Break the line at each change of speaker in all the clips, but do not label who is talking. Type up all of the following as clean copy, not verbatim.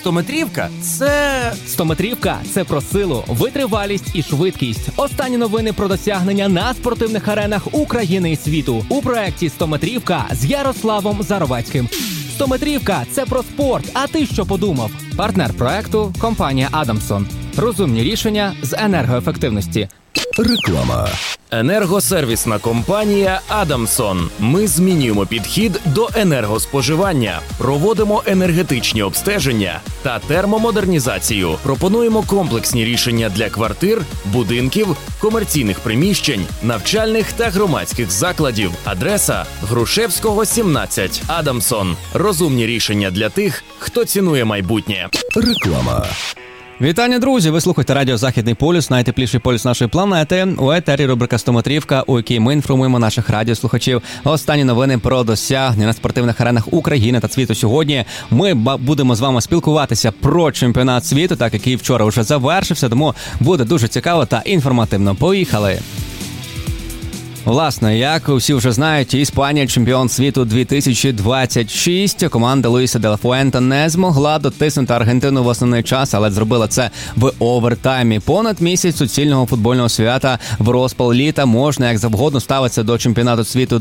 100-метрівка – це...
100-метрівка – це про силу, витривалість і швидкість. Останні новини про досягнення на спортивних аренах України і світу. У проєкті «100-метрівка» з Ярославом Заровецьким. 100-метрівка – це про спорт, а ти що подумав? Партнер проєкту – компанія «Адамсон». Розумні рішення з енергоефективності.
Реклама.
Енергосервісна компанія «Адамсон». Ми змінюємо підхід до енергоспоживання, проводимо енергетичні обстеження та термомодернізацію. Пропонуємо комплексні рішення для квартир, будинків, комерційних приміщень, навчальних та громадських закладів. Адреса – Грушевського, 17. «Адамсон». Розумні рішення для тих, хто цінує майбутнє.
Реклама.
Вітання, друзі! Ви слухаєте радіо «Західний полюс», найтепліший полюс нашої планети. У етері рубрика «100-метрівка», у якій ми інформуємо наших радіослухачів. Останні новини про досягнення на спортивних аренах України та світу сьогодні. Ми будемо з вами спілкуватися про чемпіонат світу, так який вчора вже завершився, тому буде дуже цікаво та інформативно. Поїхали! Власне, як усі вже знають, Іспанія – чемпіон світу 2026. Команда Луїса де ла Фуенте не змогла дотиснути Аргентину в основний час, але зробила це в овертаймі. Понад місяць суцільного футбольного свята в розпал літа можна як завгодно ставитися до чемпіонату світу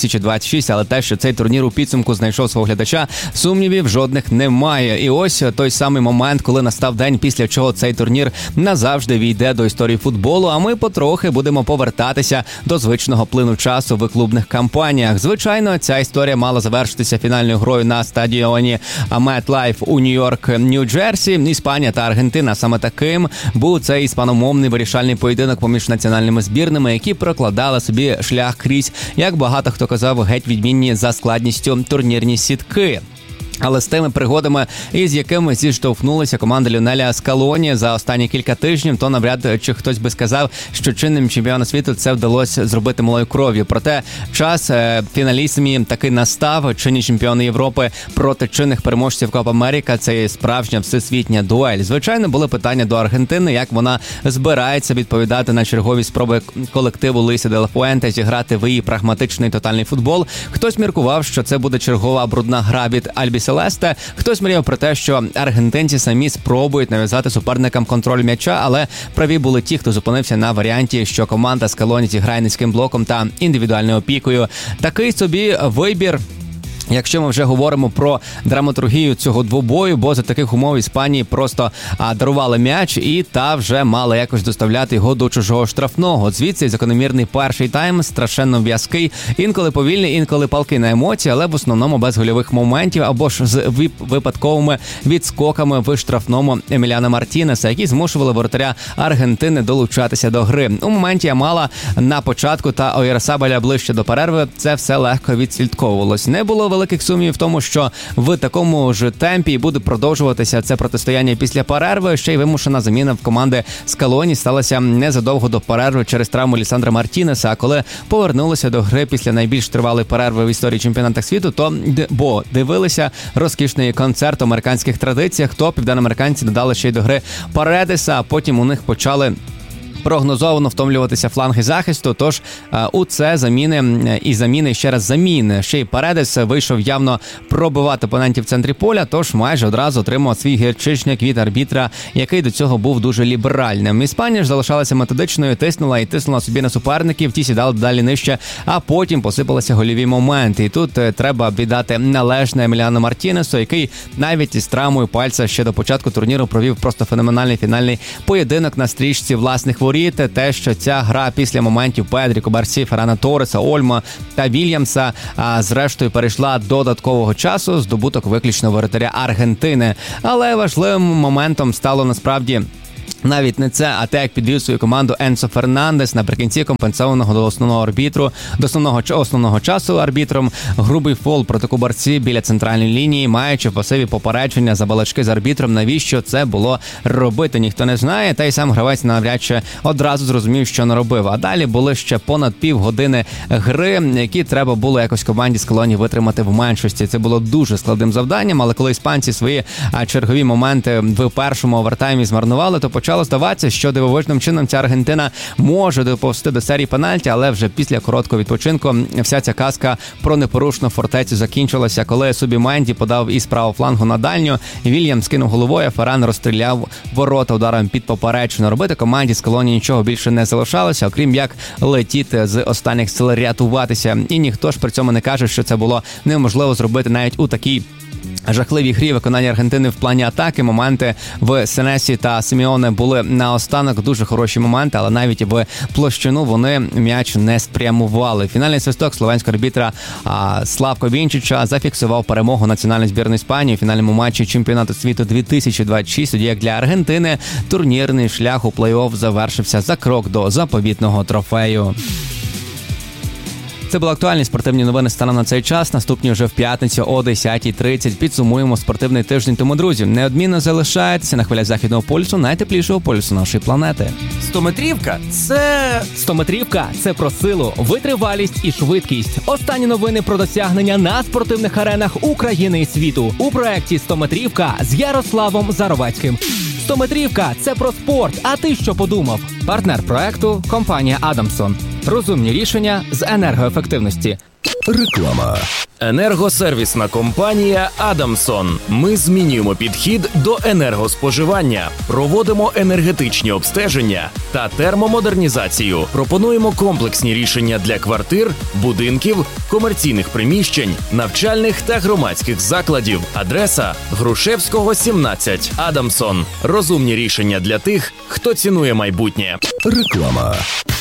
2026, але те, що цей турнір у підсумку знайшов свого глядача, сумнівів жодних немає. І ось той самий момент, коли настав день, після чого цей турнір назавжди війде до історії футболу, а ми потрохи будемо повертатися до звичного плину часу в клубних кампаніях. Звичайно, ця історія мала завершитися фінальною грою на стадіоні MetLife у Нью-Йорк, Нью-Джерсі. Іспанія та Аргентина. Саме таким був цей іспаномовний вирішальний поєдинок поміж національними збірними, які прокладали собі шлях крізь, як багато хто казав, геть відмінні за складністю турнірні сітки. Але з тими пригодами, із якими зіштовхнулася команда Ліонеля Скалоні за останні кілька тижнів, то навряд чи хтось би сказав, що чинним чемпіоном світу це вдалося зробити малою кров'ю. Проте час фіналісімі таки настав. Чинні чемпіони Європи проти чинних переможців Копа Америка – це є справжня всесвітня дуель. Звичайно, були питання до Аргентини, як вона збирається відповідати на чергові спроби колективу Луїса де ла Фуенте зіграти в її прагматичний тотальний футбол. Хтось міркував, що це буде чергова брудна гра від Альбі Селесте. Хтось мріяв про те, що аргентинці самі спробують нав'язати суперникам контроль м'яча, але праві були ті, хто зупинився на варіанті, що команда Скалоні зіграє низьким блоком та індивідуальною опікою. Такий собі вибір, якщо ми вже говоримо про драматургію цього двобою, бо за таких умов Іспанії просто дарували м'яч і та вже мала якось доставляти його до чужого штрафного. Звідси закономірний перший тайм, страшенно в'язкий, інколи повільний, інколи палкий на емоції, але в основному без гольових моментів або ж з випадковими відскоками в штрафному Еміліано Мартінеса, які змушували воротаря Аргентини долучатися до гри. У моменті Амала на початку та Ойярсабаля ближче до перерви це все легко відслідковувалось. Не було великих сумнівів в тому, що в такому ж темпі буде продовжуватися це протистояння після перерви. Ще й вимушена заміна в команди Скалоні сталася незадовго до перерви через травму Лісандра Мартінеса. А коли повернулися до гри після найбільш тривалої перерви в історії чемпіонату світу, то дивилися розкішний концерт у американських традиціях, то південноамериканці додали ще й до гри Паредеса, а потім у них почали прогнозовано втомлюватися фланги захисту, тож у це заміни, ще раз заміни. Ще й Паредес вийшов явно пробивати опонентів в центрі поля, тож майже одразу отримав свій гірчичник від арбітра, який до цього був дуже ліберальним. Іспанія ж залишалася методичною, тиснула собі на суперників, ті сідали далі нижче, а потім посипалися гольові моменти. І тут треба віддати належне Еміліано Мартінесу, який навіть із травмою пальця ще до початку турніру провів просто феноменальний фінальний поєдинок на стрічці власних воріт. Те, що ця гра після моментів Педрі, Кубарсі, Феррана Торреса, Ольмо та Вільямса зрештою перейшла до додаткового часу, здобуток виключно воротаря Аргентини. Але важливим моментом стало насправді навіть не це, а те, як підвів свою команду Енсо Фернандес наприкінці компенсованого до основного часу арбітром. Грубий фол проти Кубарсі біля центральної лінії, маючи в пасиві попередження за балачки з арбітром. Навіщо це було робити, ніхто не знає. Та й сам гравець навряд чи одразу зрозумів, що наробив. А далі були ще понад півгодини гри, які треба було якось команді Скалоні витримати в меншості. Це було дуже складним завданням, але коли іспанці свої чергові моменти в першому овертаймі змарнували, то почали почало здаватися, що дивовижним чином ця Аргентина може доповзти до серії пенальті, але вже після короткого відпочинку вся ця казка про непорушну фортецю закінчилася, коли Субіменді подав із правого флангу на дальню, Вільям скинув головою, а Ферран розстріляв ворота ударом під поперечину. Робити команді з Колонії нічого більше не залишалося, окрім як летіти з останніх сил, рятуватися. І ніхто ж при цьому не каже, що це було неможливо зробити навіть у такій жахливій грі виконання Аргентини в плані атаки. Моменти в Сенесі та Сімеоне були наостанок, дуже хороші моменти, але навіть в площину вони м'яч не спрямували. Фінальний свисток словенського арбітра Славко Вінчича зафіксував перемогу національної збірної Іспанії у фінальному матчі чемпіонату світу 2026. Тоді як для Аргентини турнірний шлях у плей-офф завершився за крок до заповітного трофею. Це були актуальні спортивні новини станом на цей час. Наступні вже в п'ятницю о 10:30. Підсумуємо спортивний тиждень. Тому, друзі, неодмінно залишайтеся на хвилях Західного полюсу, найтеплішого полюсу нашої планети.
100-метрівка – це...
100-метрівка – це про силу, витривалість і швидкість. Останні новини про досягнення на спортивних аренах України і світу. У проєкті «100-метрівка» з Ярославом Заровецьким. 100-метрівка – це про спорт. А ти що подумав? Партнер проекту – компанія «Адамсон». Розумні рішення з енергоефективності.
Реклама.
Енергосервісна компанія «Адамсон». Ми змінюємо підхід до енергоспоживання, проводимо енергетичні обстеження та термомодернізацію. Пропонуємо комплексні рішення для квартир, будинків, комерційних приміщень, навчальних та громадських закладів. Адреса – Грушевського, 17. «Адамсон». Розумні рішення для тих, хто цінує майбутнє.
Реклама.